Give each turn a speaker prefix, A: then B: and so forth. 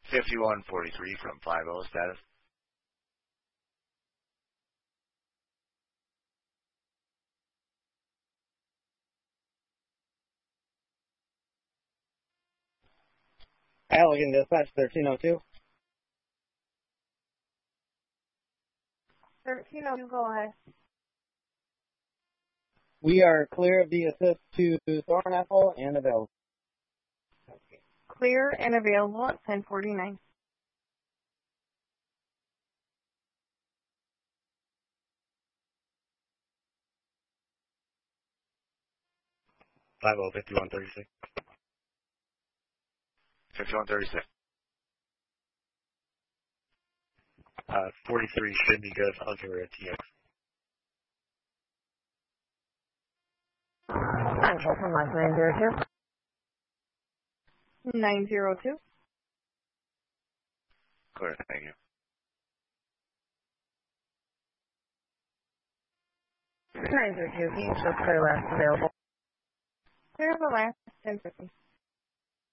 A: 5143 from 50 status.
B: Allegan Dispatch 1302.
C: 1302, go ahead.
B: We are clear of the assist to Thornapple and available.
C: Clear and available at 1049.
D: Five oh 5136.
A: 5136.
D: 43 should be good. I'll give her a TX.
E: Central from Life 902.
C: 902.
A: Clear, thank you.
E: 902, can you show clear last available?
C: Clear the last 1050.